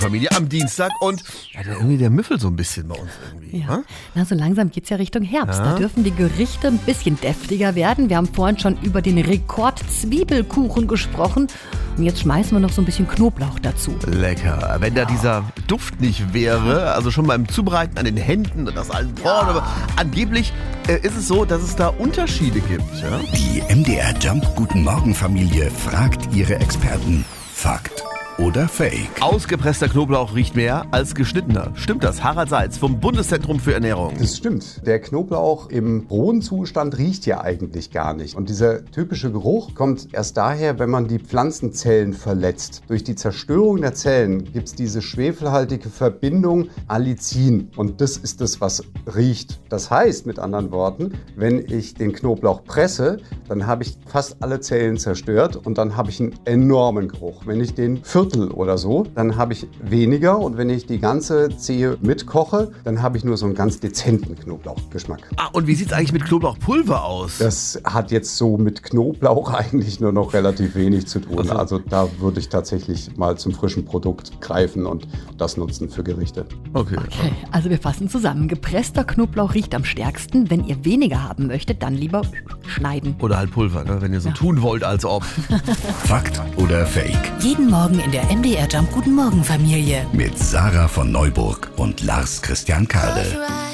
Familie am Dienstag und irgendwie der Müffel so ein bisschen bei uns irgendwie. Ja. Na, so langsam geht's ja Richtung Herbst. Da dürfen die Gerichte ein bisschen deftiger werden. Wir haben vorhin schon über den Rekord-Zwiebelkuchen gesprochen. Und jetzt schmeißen wir noch so ein bisschen Knoblauch dazu. Lecker. Wenn da dieser Duft nicht wäre, also schon beim Zubereiten an den Händen und das allen Porn, aber angeblich ist es so, dass es da Unterschiede gibt. Ja? Die MDR Jump Guten Morgen Familie fragt ihre Experten. Fakt oder Fake? Ausgepresster Knoblauch riecht mehr als geschnittener. Stimmt das? Harald Seitz vom Bundeszentrum für Ernährung. Das stimmt. Der Knoblauch im rohen Zustand riecht ja eigentlich gar nicht. Und dieser typische Geruch kommt erst daher, wenn man die Pflanzenzellen verletzt. Durch die Zerstörung der Zellen gibt es diese schwefelhaltige Verbindung Allicin. Und das ist das, was riecht. Das heißt, mit anderen Worten, wenn ich den Knoblauch presse, dann habe ich fast alle Zellen zerstört und dann habe ich einen enormen Geruch. Wenn ich den Viertel oder so, dann habe ich weniger und wenn ich die ganze Zehe mitkoche, dann habe ich nur so einen ganz dezenten Knoblauchgeschmack. Und wie sieht es eigentlich mit Knoblauchpulver aus? Das hat jetzt so mit Knoblauch eigentlich nur noch relativ wenig zu tun. Also da würde ich tatsächlich mal zum frischen Produkt greifen und das nutzen für Gerichte. Okay, also wir fassen zusammen. Gepresster Knoblauch riecht am stärksten. Wenn ihr weniger haben möchtet, dann lieber schneiden. Oder halt Pulver, ne? Wenn ihr so tun wollt, als ob. Fakt oder Fake? Jeden Morgen in der MDR Jump Guten Morgen Familie. Mit Sarah von Neuburg und Lars Christian Karle.